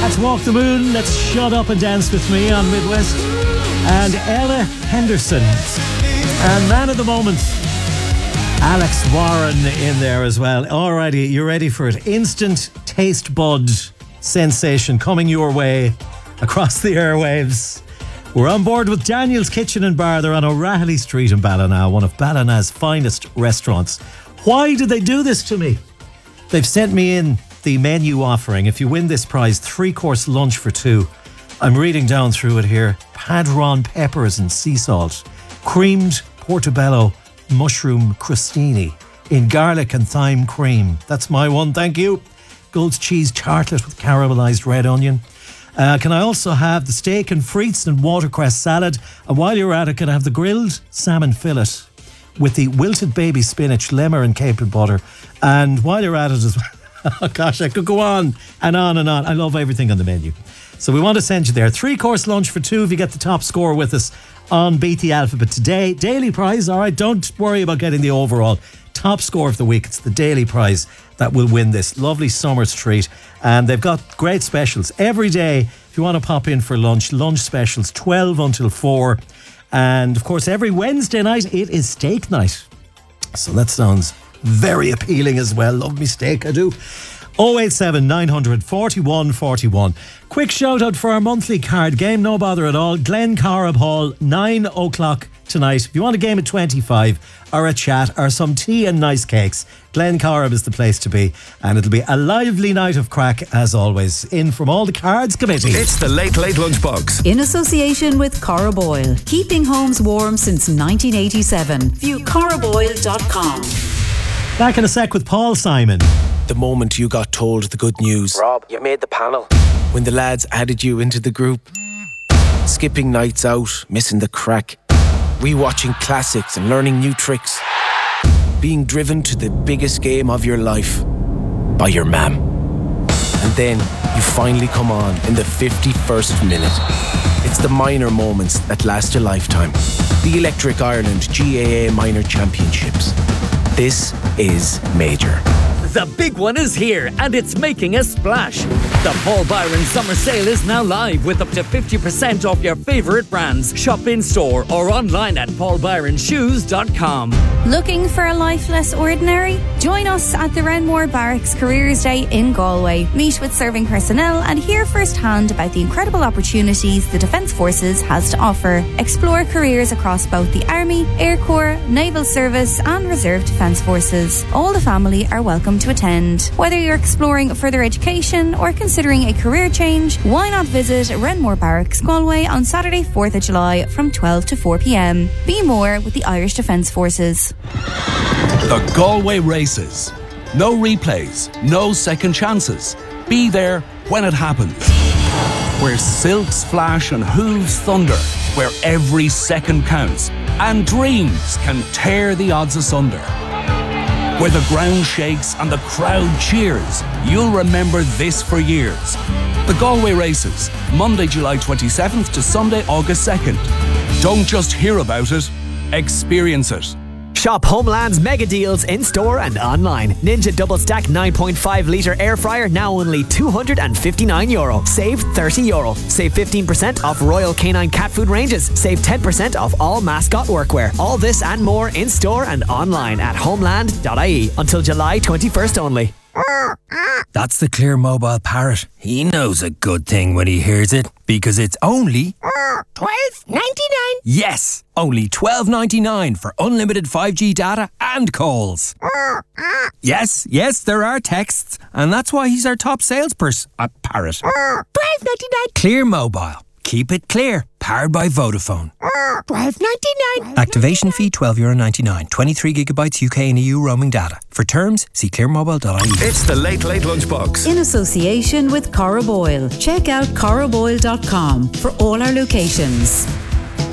That's Walk the Moon. Let's shut up and dance with me on Midwest. And Ella Henderson. And man of the moment, Alex Warren in there as well. Alrighty, you ready for it? Instant taste bud sensation coming your way across the airwaves. We're on board with Daniel's Kitchen and Bar. They're on O'Rahilly Street in Ballina, one of Ballina's finest restaurants. Why did they do this to me? They've sent me in the menu offering. If you win this prize, 3-course lunch for 2. I'm reading down through it here. Padron peppers and sea salt, creamed portobello mushroom crostini in garlic and thyme cream. That's my one, thank you. Goat's cheese tartlet with caramelised red onion. Can I also have the steak and frites and watercress salad? And while you're at it, can I have the grilled salmon fillet with the wilted baby spinach, lemon and capon butter? And while you're at it as well, oh gosh, I could go on and on and on. I love everything on the menu. So we want to send you there. 3-course lunch for 2 if you get the top score with us on Beat the Alphabet today. Daily prize, all right, don't worry about getting the overall. Top score of the week, it's the daily prize that will win this lovely summer's treat. And they've got great specials every day. If you want to pop in for lunch specials 12 until 4. And of course, every Wednesday night, it is steak night. So that sounds very appealing as well. Love me steak, I do. 087 900 41 41. Quick shout out for our monthly card game, no bother at all. Glen Corrib Hall, 9 o'clock tonight. If you want a game at 25 or a chat or some tea and nice cakes, Glen Corrib is the place to be. And it'll be a lively night of crack as always. In from all the cards committee. It's the Late Late Lunchbox. In association with Corrib Oil. Keeping homes warm since 1987. View corriboil.com. Back in a sec with Paul Simon. The moment you got told the good news. Rob, you made the panel. When the lads added you into the group. Skipping nights out, missing the crack. Rewatching classics and learning new tricks. Being driven to the biggest game of your life by your mam. And then you finally come on in the 51st minute. It's the minor moments that last a lifetime. The Electric Ireland GAA Minor Championships. This is major. The big one is here and it's making a splash. The Paul Byron Summer Sale is now live with up to 50% off your favourite brands. Shop in store or online at paulbyronshoes.com. Looking for a life less ordinary? Join us at the Renmore Barracks Careers Day in Galway. Meet with serving personnel and hear firsthand about the incredible opportunities the Defence Forces has to offer. Explore careers across both the Army, Air Corps, Naval Service and Reserve Defence Forces. All the family are welcome to attend. Whether you're exploring further education or considering a career change, why not visit Renmore Barracks Galway on Saturday 4th of July from 12 to 4 p.m. Be more with the Irish Defence Forces. The Galway Races. No replays, no second chances. Be there when it happens. Where silks flash and hooves thunder. Where every second counts and dreams can tear the odds asunder. Where the ground shakes and the crowd cheers. You'll remember this for years. The Galway Races, Monday, July 27th to Sunday, August 2nd. Don't just hear about it, experience it. Shop Homeland's mega deals in store and online. Ninja Double Stack 9.5 litre air fryer now only €259. Save €30. Save 15% off Royal Canine cat food ranges. Save 10% off all mascot workwear. All this and more in store and online at homeland.ie until July 21st only. That's the Clear Mobile Parrot. He knows a good thing when he hears it, because it's only $12.99. Yes, only $12.99 for unlimited 5G data and calls. Yes, there are texts, and that's why he's our top salesperson at Parrot. $12.99. Clear Mobile. Keep it clear. Powered by Vodafone. $12.99. Activation fee €12.99. 23 gigabytes UK and EU roaming data. For terms, see clearmobile.ie. It's the Late Late Lunchbox. In association with Corrib Oil. Check out corriboil.com for all our locations.